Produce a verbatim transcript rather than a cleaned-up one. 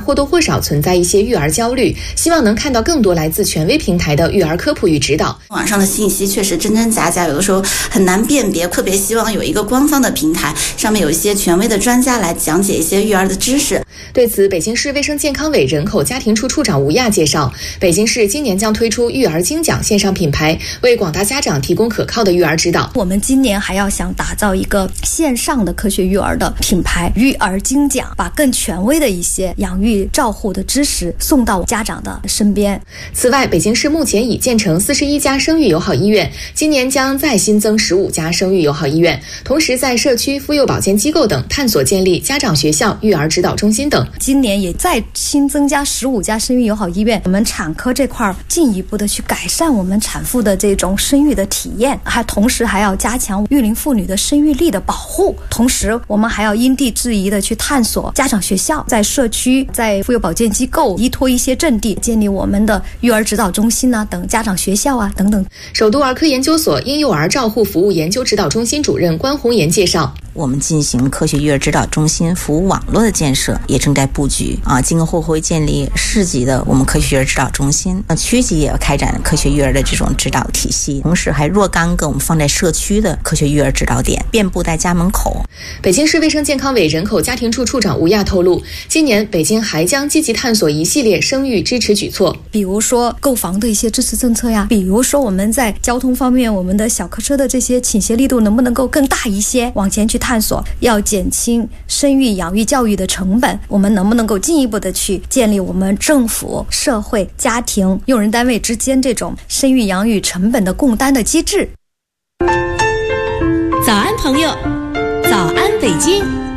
或多或少存在一些育儿焦虑，希望能看到更多来自权威平台的育儿科普与指导。 网上的信息确实真真假假，有的时候很难辨别，特别希望有一个官方的平台，上面有一些权威的专家来讲解一些育儿的知识。 对此，北京市卫生健康委人口家庭处处长吴亚介绍，北京市今年将推出育儿精讲线上品牌，为广大家长提供可靠的育儿指导。 我们今年还要想打造一个线上的科学育儿的品牌，育儿精讲，把更权威的一些养育照护的知识送到家长的身边。 此外，北京市目前已建成四十一家生育友好医院，今年将再新增十五家生育友好医院，同时在社区、妇幼保健机构等探索建立家长学校、育儿指导中心等。 今年也再新增加十五家生育友好医院，我们产科这块进一步的去改善我们产妇的这种生育的体验，还同时还要加强育龄妇女的生育力的保护。同时，我们还要因地制宜的去探索家长学校，在社区、在妇幼保健机构依托一些阵地，建立我们的育儿指导中心啊等家长学校啊等等。 首都儿科研究所婴幼儿照护服务研究指导中心主任关红岩介绍， 我们进行科学育儿指导中心服务网络的建设也正在布局啊，今后会建立市级的我们科学育儿指导中心，那区级也要开展科学育儿的这种指导体系，同时还若干个我们放在社区的科学育儿指导点，遍布在家门口。 北京市卫生健康委人口家庭处处长吴亚透露，今年北京还将积极探索一系列生育支持举措， 比如说购房的一些支持政策呀，比如说我们在交通方面，我们的小客车的这些倾斜力度能不能够更大一些，往前去探索，要减轻生育养育教育的成本，我们能不能够进一步的去建立我们政府、社会、家庭、用人单位之间这种生育养育成本的共担的机制。 早安朋友，早安北京。